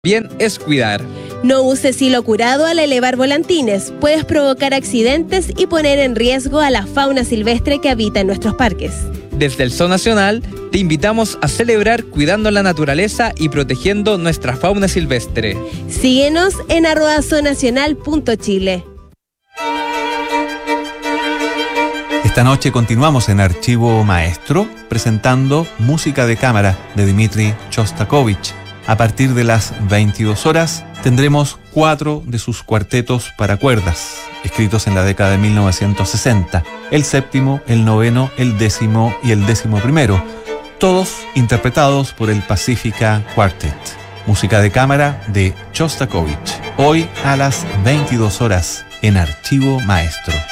Bien es cuidar. No uses hilo curado al elevar volantines. Puedes provocar accidentes y poner en riesgo a la fauna silvestre que habita en nuestros parques. Desde el Zoo Nacional te invitamos a celebrar cuidando la naturaleza y protegiendo nuestra fauna silvestre. Síguenos en @zoonacional.chile. Esta noche continuamos en Archivo Maestro presentando música de cámara de Dmitri Shostakovich. A partir de las 22 horas tendremos 4 de sus cuartetos para cuerdas, escritos en la década de 1960, el séptimo, el noveno, el décimo y el 11º, todos interpretados por el Pacifica Quartet. Música de cámara de Shostakovich, hoy a las 22 horas en Archivo Maestro.